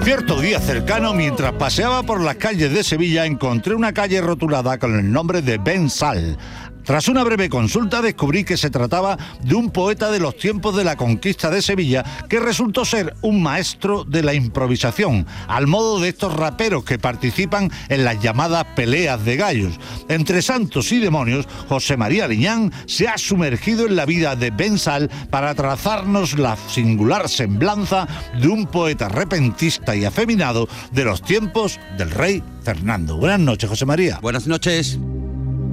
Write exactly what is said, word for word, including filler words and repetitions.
Cierto día cercano, mientras paseaba por las calles de Sevilla, encontré una calle rotulada con el nombre de Ben Sal. Tras una breve consulta descubrí que se trataba de un poeta de los tiempos de la conquista de Sevilla que resultó ser un maestro de la improvisación, al modo de estos raperos que participan en las llamadas peleas de gallos. Entre santos y demonios, José María Liñán se ha sumergido en la vida de Ben Sal para trazarnos la singular semblanza de un poeta repentista y afeminado de los tiempos del rey Fernando. Buenas noches, José María. Buenas noches.